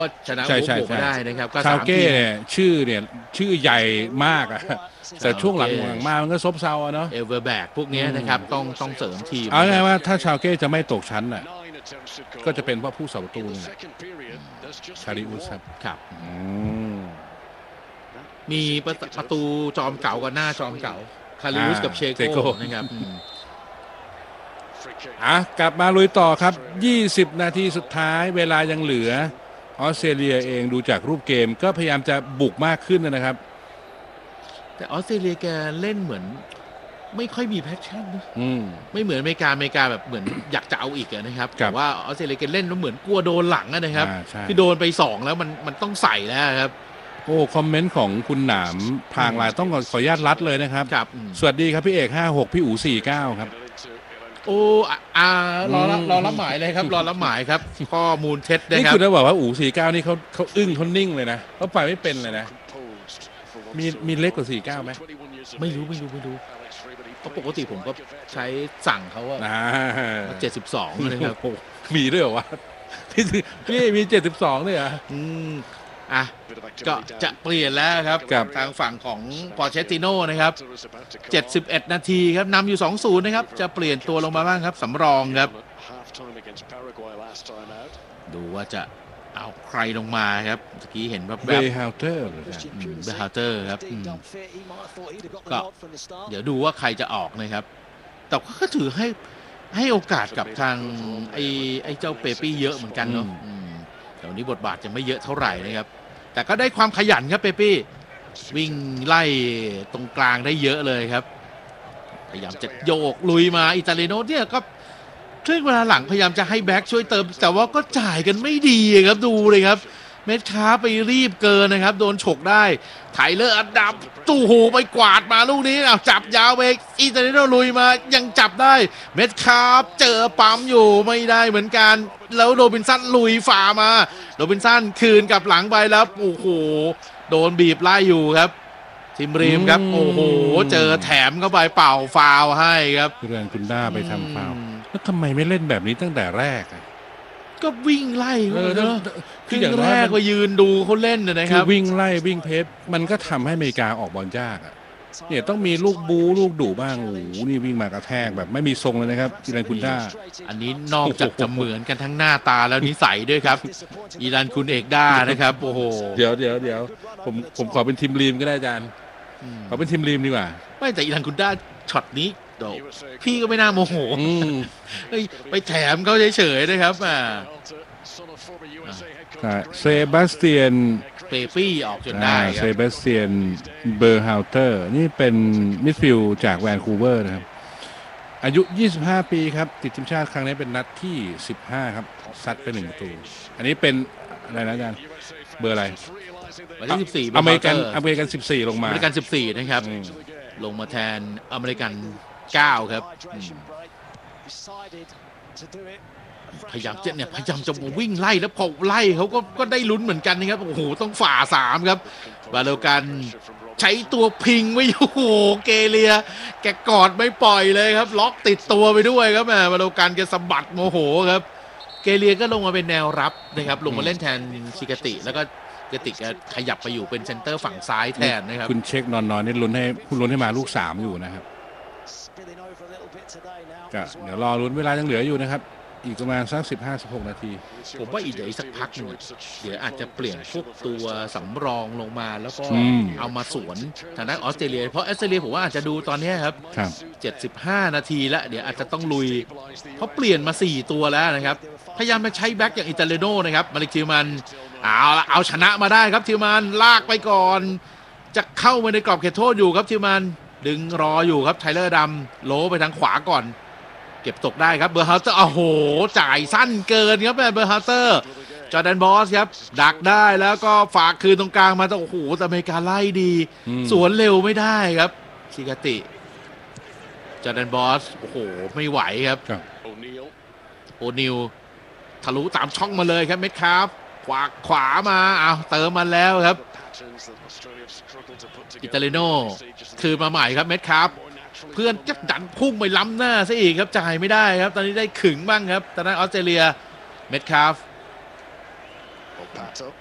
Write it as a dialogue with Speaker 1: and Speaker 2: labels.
Speaker 1: ก็ชนะ
Speaker 2: ใช่
Speaker 1: โบกมาได้นะครับก็
Speaker 2: ชาว
Speaker 1: 3
Speaker 2: เก้
Speaker 1: ทีม
Speaker 2: เนี่ยชื่อใหญ่มากอะแต่ช่วงหลังมามันก็ซบเซาเนาะ
Speaker 1: เอเวอร์แบกพวกนี้นะครับต้องเสริมทีม
Speaker 2: เอาไงว่าถ้าชาวเก้จะไม่ตกชั้นน่ะก็จะเป็นว่าผู้สาประตูนี่แหละชาริอุส
Speaker 1: ครับ
Speaker 2: ม
Speaker 1: มีประตูจอมเก่ากับหน้าจอมเก่าคาริอุสกับเชโก้นะครับ
Speaker 2: กลับมาลุยต่อครับ20 นาทีสุดท้ายเวลายังเหลือออสเตรเลียเองดูจากรูปเกมก็พยายามจะบุกมากขึ้นนะครับ
Speaker 1: แต่ออสเตรเลียแกเล่นเหมือนไม่ค่อยมีแพชชั่นนะไม่เหมือนอเมริกาแบบเหมือนอยากจะเอาอีกนะครับแต่ว่าออสเตรเลียแกเล่นแล้วเหมือนกลัวโดนหลังนะครับที่โดนไป2แล้วมันต้องใส่แล้วครับ
Speaker 2: โอ้คอมเมนต์ของคุณหนามพางลายต้องขออนุญาตรัดเลยนะครับสวัสดีครับพี่เอก56พี่อู๋49ครับ
Speaker 1: โอ้รอรับหมายเลยครับรอรับหมายครับข้อมูลเท็จนะครับนี่
Speaker 2: คุณจะบอกว่าอู๋49นี่เขาอึ้งเขานิ่งเลยนะเขาไปไม่เป็นเลยนะมีเล็กกว่า49ไหม
Speaker 1: ไม่รู้เพราะปกติผมก็ใช้สั่งเขาว่า72นะครับ
Speaker 2: มีด้วยเหรอวะพี่มี72ด้วยเหรอ
Speaker 1: ก็จะเปลี่ยนแล้วครับทางฝั่งของปอเชตติโน่นะครับ71 นาทีครับนำอยู่ 2-0 นะครับจะเปลี่ยนตัวลงมาบ้างครับสำรองครับดูว่าจะเอาใครลงมาครับเมื่อกี้เห็นแบบ
Speaker 2: เบฮาวเตอร์
Speaker 1: ครับก็เดี๋ยวดูว่าใครจะออกนะครับแต่ก็ถือให้โอกาสกับทางไอ้เจ้าเปปี้เยอะเหมือนกันเนาะแต่วันนี้บทบาทจะไม่เยอะเท่าไหร่นะครับแต่ก็ได้ความขยันครับเปปี้วิ่งไล่ตรงกลางได้เยอะเลยครับพยายามจะโยกลุยมาอิตาลีโนเนี่ยก็ช่วงเวลาหลังพยายามจะให้แบ็กช่วยเติมแต่ว่าก็จ่ายกันไม่ดีครับดูเลยครับเม็ดค้าไปรีบเกินนะครับโดนฉกได้ไทเลอร์อันดับตู้หูไปกวาดมาลูกนี้จับยาวไปอิตาลีโนลุยมายังจับได้เม็ดค้าเจอปั๊มอยู่ไม่ได้เหมือนกันแล้วโรบินสันลุยฝ่ามาโรบินสันคืนกับหลังไปแล้วโอ้โหโดนบีบไล่อยู่ครับทิมรีมครับโอ้โหเจอแถมเข้าไปเป่าฟาวให้ครับ
Speaker 2: เรือนคุณด้าไปทำฟาวแล้วทำไมไม่เล่นแบบนี้ตั้งแต่แรก
Speaker 1: ก็วิ่งไล่เนอะคืออย่างแรกว่ายืนดูเขาเล่นนะครับ
Speaker 2: วิ่งไล่วิ่งเพชรมันก็ทำให้อเมริกาออกบอลยากเนี่ยต้องมีลูกบูลูกดุบ้างโอ้โหนี่วิ่งมากระแทกแบบไม่มีทรงเลยนะครับอิรันคุณด้า
Speaker 1: อันนี้นอกจากจะเหมือนกันทั้งหน้าตาแล้วนิสัยด้วยครับอิรันคุณเอกด้านะครับโอ้โห
Speaker 2: เดี๋ยวผมขอเป็นทีมรีมก็ได้อาจารย์ขอเป็นทีมรีมดีกว่า
Speaker 1: ไม่แต่อิรันคุณด้าช็อตนี้พี่ก็ไม่น่าโมโหไปแถมเขาเฉยๆนะครับ
Speaker 2: เซบาสเตียน
Speaker 1: เปปี้ออกจนได้
Speaker 2: เซบาสเตียนเบอร์ฮาวเตอร์นี่เป็นมิดฟิลด์จากแวนคูเวอร์นะครับอายุ25 ปีครับติดทีมชาติครั้งนี้เป็นนัดที่15ครับซัดไป1 ประตูอันนี้เป็นอะไรนะอาจารย์เบอร์อะไร
Speaker 1: เบอร์ที่14
Speaker 2: อเมริกัน14ลงมา
Speaker 1: อเมริกัน14นะครับลงมาแทนอเมริกัน9ครับพยายามจะวิ่งไล่แล้วพอไล่เขาก็ได้ลุ้นเหมือนกันนะครับโอ้โหต้องฝ่า3ครับบาโลกันใช้ตัวพิงไว้อยู่โอ้โหเกเลียแกกอดไม่ปล่อยเลยครับล็อกติดตัวไปด้วยครับบาโลกันแกสะบัดโมโหครับเกเลียก็ลงมาเป็นแนวรับนะครับลงมาเล่นแทนชิกาติแล้วก็เกติกขยับไปอยู่เป็นเซนเตอร์ฝั่งซ้ายแทนนะครับ
Speaker 2: คุณเช็คนอนนี่ลุ้นให้มาลูก3อยู่นะครับก็เดี๋ยวรอลุ้นเวลายังเหลืออยู่นะครับอีกประมาณสัก15-16 นาที
Speaker 1: ผมว่าอีกสักพักนึงเดี๋ยวอาจจะเปลี่ยนพวกตัวสำรองลงมาแล้วก็เอามาสวนทางด้านออสเตรเลียเพราะออสเตรเลียผมว่าอาจจะดูตอนนี้ครับ75 นาทีแล้วเดี๋ยวอาจจะต้องลุยเพราะเปลี่ยนมา4 ตัวแล้วนะครับพยายามมาใช้แบ็คอย่างอิตาลีโน่นะครับมาลิกทิวมันเอาชนะมาได้ครับทิวมันลากไปก่อนจะเข้ามาในกรอบเขตโทษอยู่ครับทิวมันดึงรออยู่ครับไทเลอร์ดำโลไปทางขวาก่อนเก็บตกได้ครับเบอร์ฮาร์เตอร์โอ้โหจ่ายสั้นเกินครับเบอร์ฮาร์เตอร์จอร์แดนบอสครับดักได้แล้วก็ฝากคืนตรงกลางมาแต่โอ้โหแต่อเมริกาไล่ดีสวนเร็วไม่ได้ครับชิกาติจอร์แดนบอสโอ้โหไม่ไหวครับโอนิลทะลุตามช่องมาเลยครับเม็ดครับขวามาเติมมาแล้วครับอิตาลีโน่คืนมาใหม่ครับเม็ดครับเพื่อนจะดันพุ่งไปล้ำหน้าซะอีกครับจ่ายไม่ได้ครับตอนนี้ได้ขึงบ้างครับตอนนั้นออสเตรเลียเม็ดคาฟ